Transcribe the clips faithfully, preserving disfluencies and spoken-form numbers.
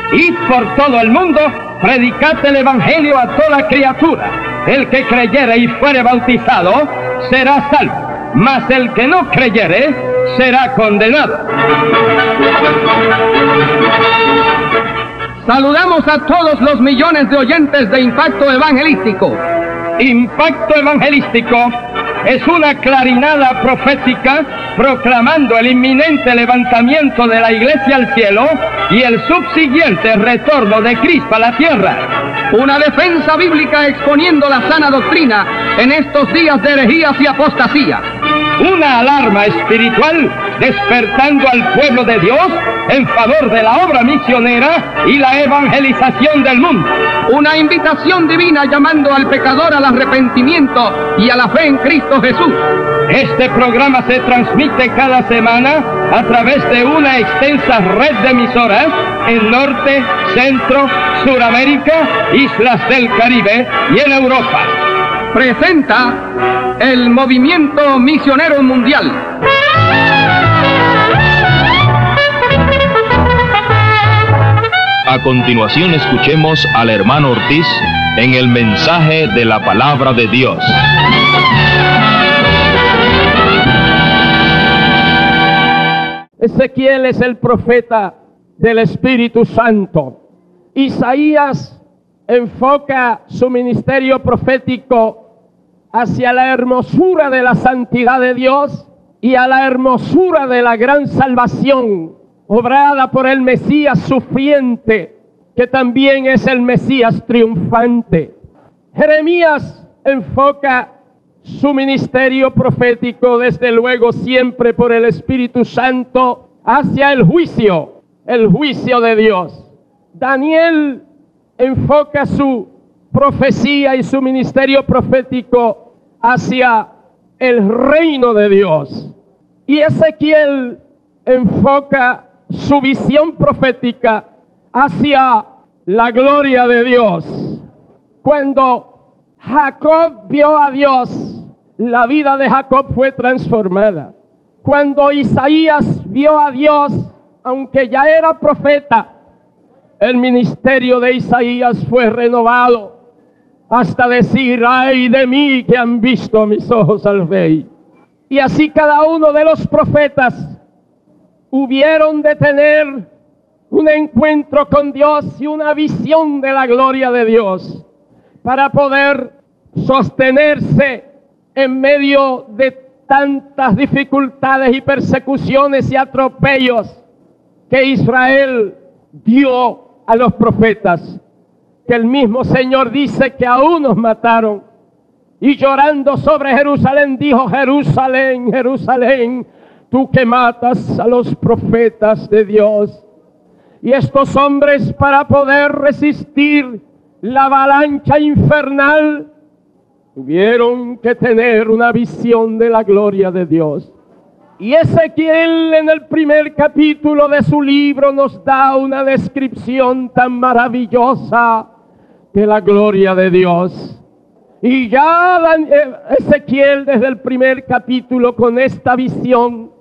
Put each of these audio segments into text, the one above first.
Id por todo el mundo, predicad el Evangelio a toda criatura. El que creyere y fuere bautizado será salvo, mas el que no creyere será condenado. Saludamos a todos los millones de oyentes de Impacto Evangelístico. Impacto Evangelístico es una clarinada profética proclamando el inminente levantamiento de la Iglesia al cielo y el subsiguiente retorno de Cristo a la tierra. Una defensa bíblica exponiendo la sana doctrina en estos días de herejías y apostasía. Una alarma espiritual despertando al pueblo de Dios en favor de la obra misionera y la evangelización del mundo. Una invitación divina llamando al pecador al arrepentimiento y a la fe en Cristo Jesús. Este programa se transmite cada semana a través de una extensa red de emisoras en Norte, Centro, Suramérica, Islas del Caribe y en Europa. Presenta el Movimiento Misionero Mundial. A continuación escuchemos al hermano Ortiz en el mensaje de la palabra de Dios. Ezequiel es el profeta del Espíritu Santo. Isaías enfoca su ministerio profético hacia la hermosura de la santidad de Dios y a la hermosura de la gran salvación obrada por el Mesías sufriente, que también es el Mesías triunfante. Jeremías enfoca su ministerio profético, desde luego siempre por el Espíritu Santo, hacia el juicio, el juicio de Dios. Daniel enfoca su profecía y su ministerio profético hacia el reino de Dios. Y Ezequiel enfoca su visión profética hacia la gloria de Dios. Cuando Jacob vio a Dios, la vida de Jacob fue transformada. Cuando Isaías vio a Dios, aunque ya era profeta, el ministerio de Isaías fue renovado hasta decir: ay de mí que han visto mis ojos al Rey. Y así cada uno de los profetas hubieron de tener un encuentro con Dios y una visión de la gloria de Dios para poder sostenerse en medio de tantas dificultades y persecuciones y atropellos que Israel dio a los profetas, que el mismo Señor dice que a unos mataron. Y llorando sobre Jerusalén dijo: Jerusalén, Jerusalén, tú que matas a los profetas de Dios. Y estos hombres, para poder resistir la avalancha infernal, tuvieron que tener una visión de la gloria de Dios. Y Ezequiel, en el primer capítulo de su libro, nos da una descripción tan maravillosa de la gloria de Dios. Y ya Ezequiel, desde el primer capítulo, con esta visión,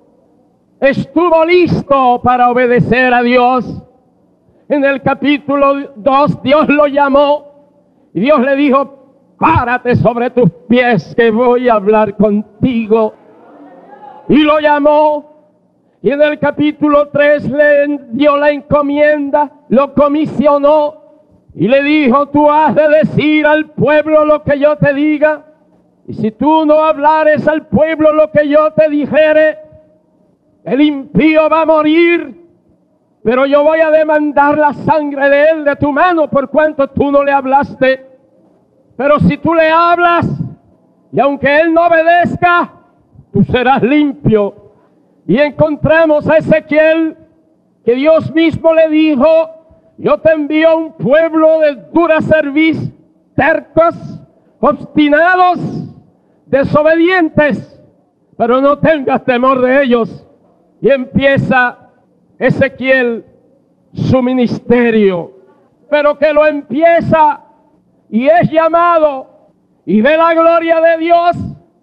estuvo listo para obedecer a Dios. En el capítulo dos, Dios lo llamó y Dios le dijo: párate sobre tus pies, que voy a hablar contigo. Y lo llamó, y en el capítulo tres le dio la encomienda, lo comisionó y le dijo: tú has de decir al pueblo lo que yo te diga, y si tú no hablares al pueblo lo que yo te dijere, el impío va a morir, pero yo voy a demandar la sangre de él de tu mano por cuanto tú no le hablaste. Pero si tú le hablas, y aunque él no obedezca, tú serás limpio. Y encontramos a Ezequiel que Dios mismo le dijo: yo te envío a un pueblo de dura cerviz, tercos, obstinados, desobedientes, pero no tengas temor de ellos. Y empieza Ezequiel su ministerio, pero que lo empieza y es llamado y ve la gloria de Dios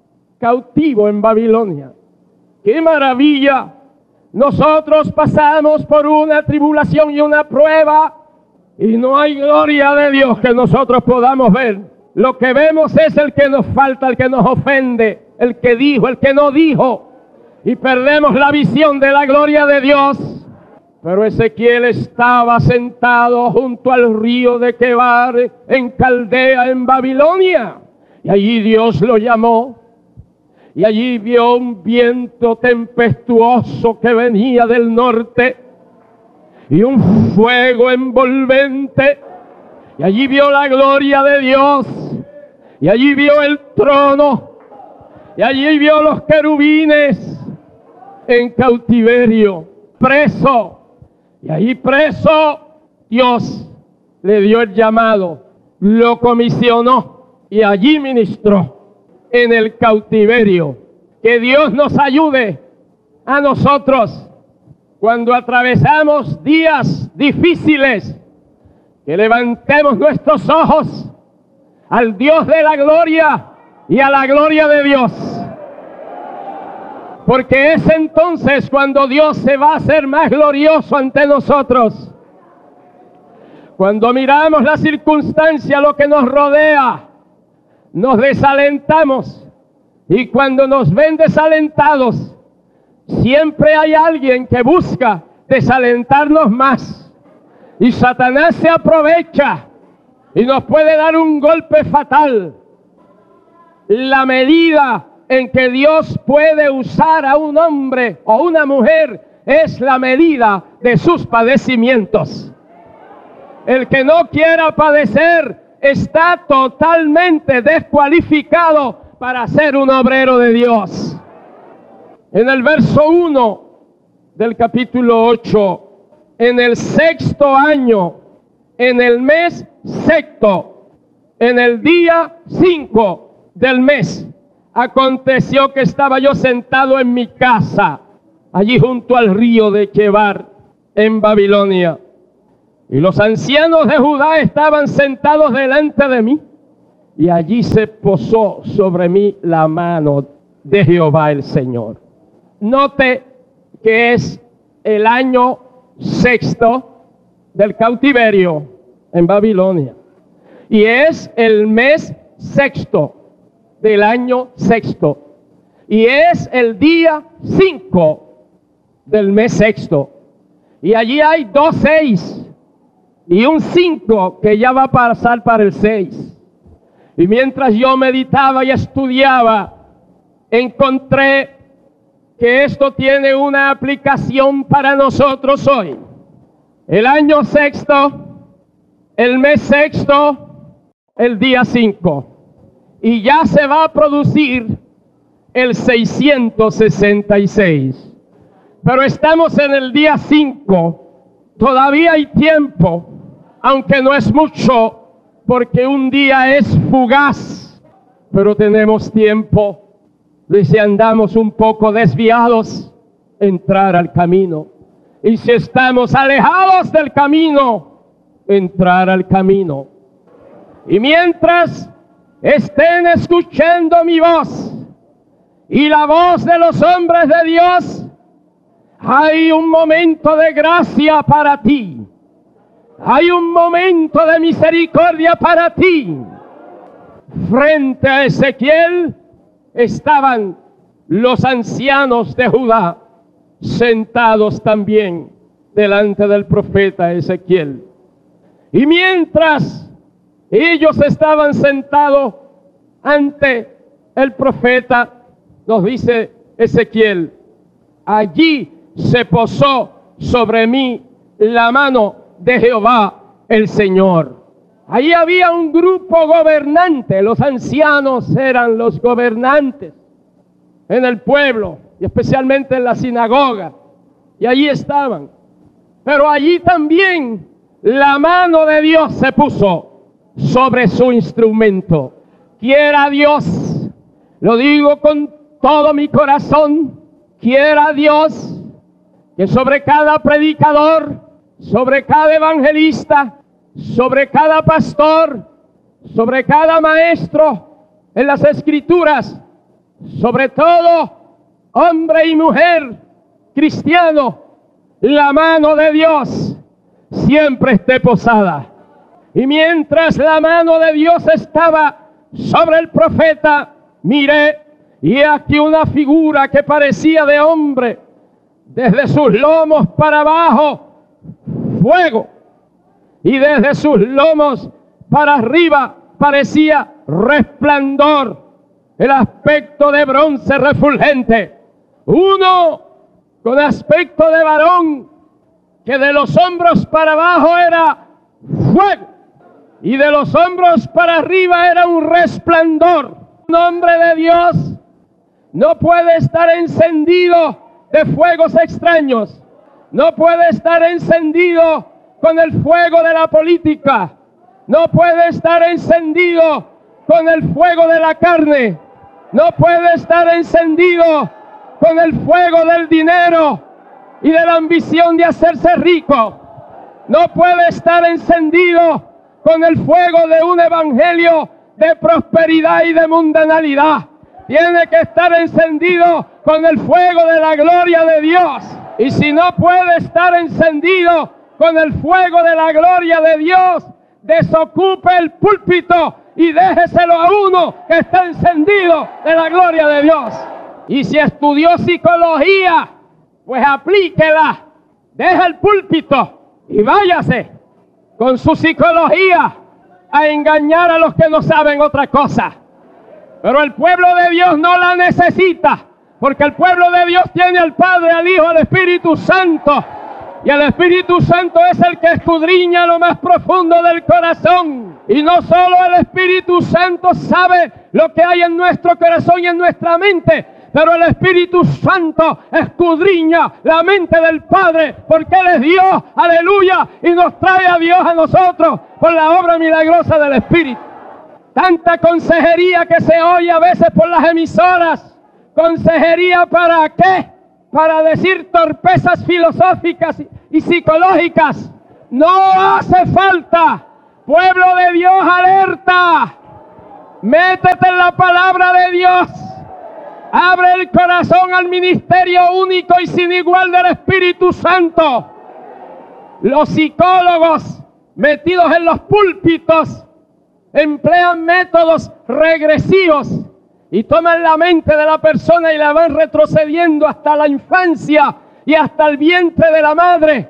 cautivo en Babilonia. ¡Qué maravilla! Nosotros pasamos por una tribulación y una prueba Y no hay gloria de Dios que nosotros podamos ver. Lo que vemos es el que nos falta, el que nos ofende, el que dijo, el que no dijo. Y perdemos la visión de la gloria de Dios. Pero Ezequiel estaba sentado junto al río de Quebar, en Caldea, en Babilonia. Y allí Dios lo llamó. Y allí vio un viento tempestuoso que venía del norte. Y un fuego envolvente. Y allí vio la gloria de Dios. Y allí vio el trono. Y allí vio los querubines en cautiverio, preso. Y allí preso, Dios le dio el llamado, lo comisionó y allí ministró en el cautiverio. Que Dios nos ayude a nosotros cuando atravesamos días difíciles, que levantemos nuestros ojos al Dios de la gloria y a la gloria de Dios. Porque es entonces cuando Dios se va a hacer más glorioso ante nosotros. Cuando miramos la circunstancia, lo que nos rodea, nos desalentamos. Y cuando nos ven desalentados, siempre hay alguien que busca desalentarnos más. Y Satanás se aprovecha y nos puede dar un golpe fatal. La medida en que Dios puede usar a un hombre o una mujer es la medida de sus padecimientos. El que no quiera padecer está totalmente descualificado para ser un obrero de Dios. En el verso uno del capítulo ocho, en el sexto año, en el mes sexto, en el día cinco del mes, aconteció que estaba yo sentado en mi casa, allí junto al río de Quebar, en Babilonia. Y los ancianos de Judá estaban sentados delante de mí. Y allí se posó sobre mí la mano de Jehová el Señor. Note que es el año sexto del cautiverio en Babilonia. Y es el mes sexto del año sexto. Y es el día cinco del mes sexto. Y allí hay dos seis y un cinco que ya va a pasar para el seis. Y mientras yo meditaba y estudiaba, encontré que esto tiene una aplicación para nosotros hoy. El año sexto, el mes sexto, el día cinco. Y ya se va a producir el seiscientos sesenta y seis. Pero estamos en el día cinco. Todavía hay tiempo, aunque no es mucho, porque un día es fugaz. Pero tenemos tiempo de, si andamos un poco desviados, entrar al camino. Y si estamos alejados del camino, entrar al camino. Y mientras estén escuchando mi voz y la voz de los hombres de Dios, hay un momento de gracia para ti. Hay un momento de misericordia para ti. Frente a Ezequiel estaban los ancianos de Judá, sentados también delante del profeta Ezequiel. Y mientras ellos estaban sentados ante el profeta, nos dice Ezequiel, allí se posó sobre mí la mano de Jehová el Señor. Allí había un grupo gobernante, los ancianos eran los gobernantes en el pueblo y especialmente en la sinagoga, y allí estaban. Pero allí también la mano de Dios se puso sobre su instrumento. Quiera Dios, lo digo con todo mi corazón, quiera Dios que sobre cada predicador, sobre cada evangelista, sobre cada pastor, sobre cada maestro en las escrituras, sobre todo hombre y mujer cristiano, la mano de Dios siempre esté posada. Y mientras la mano de Dios estaba sobre el profeta, miré, y aquí una figura que parecía de hombre, desde sus lomos para abajo, fuego, y desde sus lomos para arriba parecía resplandor, el aspecto de bronce refulgente. Uno con aspecto de varón, que de los hombros para abajo era fuego, y de los hombros para arriba era un resplandor. Un hombre de Dios no puede estar encendido de fuegos extraños, no puede estar encendido con el fuego de la política, no puede estar encendido con el fuego de la carne, no puede estar encendido con el fuego del dinero y de la ambición de hacerse rico, no puede estar encendido con el fuego de un evangelio de prosperidad y de mundanalidad. Tiene que estar encendido con el fuego de la gloria de Dios. Y si no puede estar encendido con el fuego de la gloria de Dios, desocupe el púlpito y déjeselo a uno que está encendido de la gloria de Dios. Y si estudió psicología, pues aplíquela. Deja el púlpito y váyase con su psicología a engañar a los que no saben otra cosa. Pero el pueblo de Dios no la necesita, porque el pueblo de Dios tiene al Padre, al Hijo, al Espíritu Santo. Y el Espíritu Santo es el que escudriña lo más profundo del corazón. Y no solo el Espíritu Santo sabe lo que hay en nuestro corazón y en nuestra mente, pero el Espíritu Santo escudriña la mente del Padre, porque Él es Dios, aleluya, y nos trae a Dios a nosotros por la obra milagrosa del Espíritu. Tanta consejería que se oye a veces por las emisoras. ¿Consejería para qué? Para decir torpezas filosóficas y psicológicas. No hace falta. Pueblo de Dios, alerta. Métete en la palabra de Dios. Abre el corazón al ministerio único y sin igual del Espíritu Santo. Los psicólogos metidos en los púlpitos emplean métodos regresivos y toman la mente de la persona y la van retrocediendo hasta la infancia y hasta el vientre de la madre.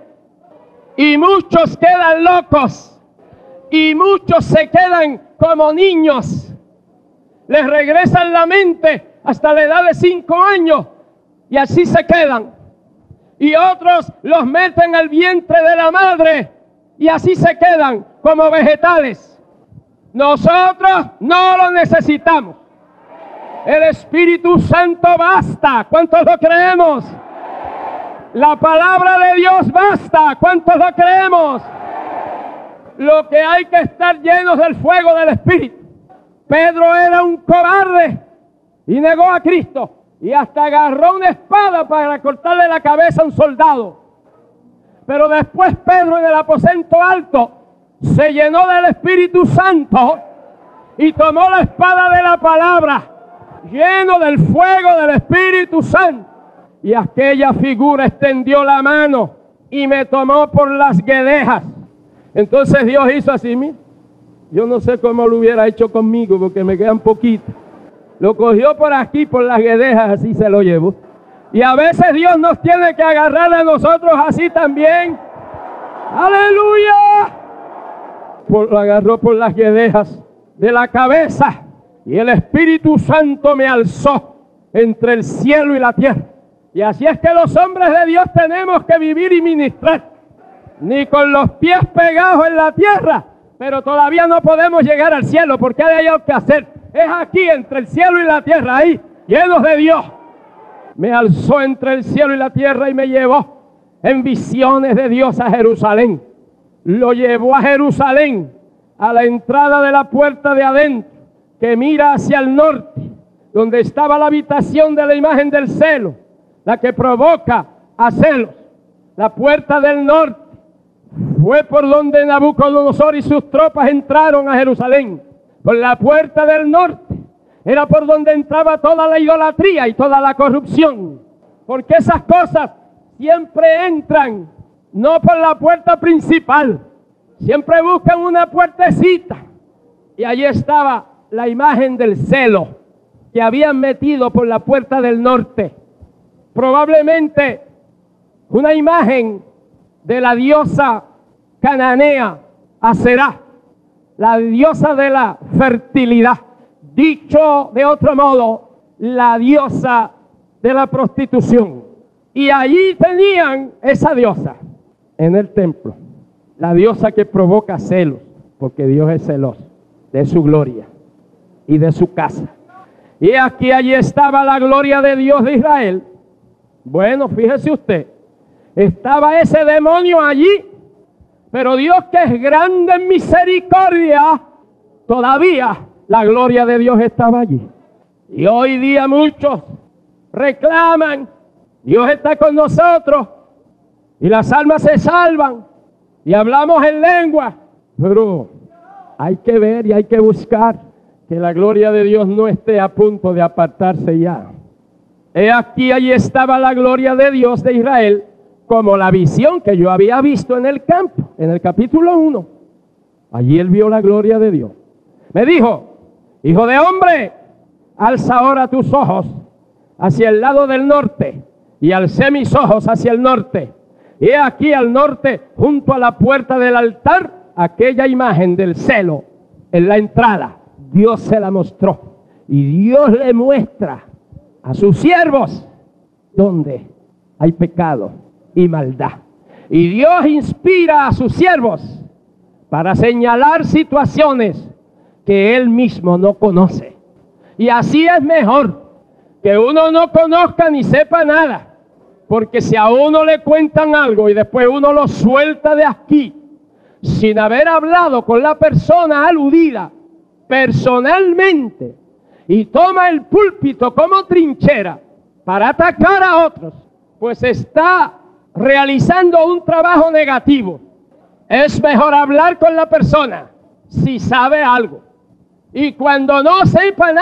Y muchos quedan locos y muchos se quedan como niños. Les regresan la mente hasta la edad de cinco años y así se quedan. Y otros los meten al vientre de la madre y así se quedan como vegetales. Nosotros no lo necesitamos. El Espíritu Santo basta. ¿Cuántos lo creemos? La palabra de Dios basta. ¿Cuántos lo creemos? Lo que hay que estar llenos del fuego del Espíritu. Pedro era un cobarde y negó a Cristo. Y hasta agarró una espada para cortarle la cabeza a un soldado. Pero después Pedro en el aposento alto se llenó del Espíritu Santo y tomó la espada de la palabra, lleno del fuego del Espíritu Santo. Y aquella figura extendió la mano y me tomó por las guedejas. Entonces Dios hizo así, mira. Yo no sé cómo lo hubiera hecho conmigo porque me quedan poquitos. Lo cogió por aquí, por las guedejas, así se lo llevó. Y a veces Dios nos tiene que agarrar a nosotros así también. ¡Aleluya! Por, lo agarró por las guedejas de la cabeza y el Espíritu Santo me alzó entre el cielo y la tierra. Y así es que los hombres de Dios tenemos que vivir y ministrar, ni con los pies pegados en la tierra, pero todavía no podemos llegar al cielo porque hay algo que hacer. Es aquí entre el cielo y la tierra, ahí, llenos de Dios. Me alzó entre el cielo y la tierra y me llevó en visiones de Dios a Jerusalén. Lo llevó a Jerusalén, a la entrada de la puerta de adentro, que mira hacia el norte, donde estaba la habitación de la imagen del celo, la que provoca a celos. La puerta del norte fue por donde Nabucodonosor y sus tropas entraron a Jerusalén. Por la puerta del norte era por donde entraba toda la idolatría y toda la corrupción. Porque esas cosas siempre entran no por la puerta principal, siempre buscan una puertecita. Y allí estaba la imagen del celo que habían metido por la puerta del norte. Probablemente una imagen de la diosa cananea Aserá, la diosa de la fertilidad. Dicho de otro modo, la diosa de la prostitución. Y allí tenían esa diosa en el templo, la diosa que provoca celos, porque Dios es celoso de su gloria y de su casa. Y aquí allí estaba la gloria de Dios de Israel. Bueno, fíjese usted, estaba ese demonio allí, pero Dios, que es grande en misericordia, todavía la gloria de Dios estaba allí. Y hoy día muchos reclaman, Dios está con nosotros y las almas se salvan y hablamos en lengua, pero hay que ver y hay que buscar que la gloria de Dios no esté a punto de apartarse ya. He aquí, allí estaba la gloria de Dios de Israel, como la visión que yo había visto en el campo, en el capítulo uno. Allí él vio la gloria de Dios. Me dijo, hijo de hombre, alza ahora tus ojos hacia el lado del norte, y alcé mis ojos hacia el norte. Y he aquí al norte, junto a la puerta del altar, aquella imagen del celo en la entrada. Dios se la mostró. Y Dios le muestra a sus siervos donde hay pecado y maldad. Y Dios inspira a sus siervos para señalar situaciones que Él mismo no conoce. Y así es mejor, que uno no conozca ni sepa nada. Porque si a uno le cuentan algo y después uno lo suelta de aquí, sin haber hablado con la persona aludida personalmente, y toma el púlpito como trinchera para atacar a otros, pues está realizando un trabajo negativo. Es mejor hablar con la persona si sabe algo. Y cuando no sepa nada,